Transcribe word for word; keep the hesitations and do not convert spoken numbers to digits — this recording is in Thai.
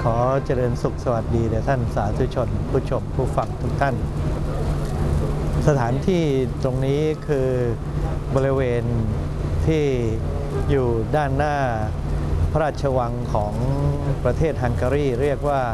ขอเจริญสุขสวัสดีแด่ท่านสาธุชนผู้ชมผู้ฟังทุกท่านสถานที่ตรงนี้คือบริเวณที่อยู่ด้านหน้าพระราชวังของประเทศฮังการีเรียกว่า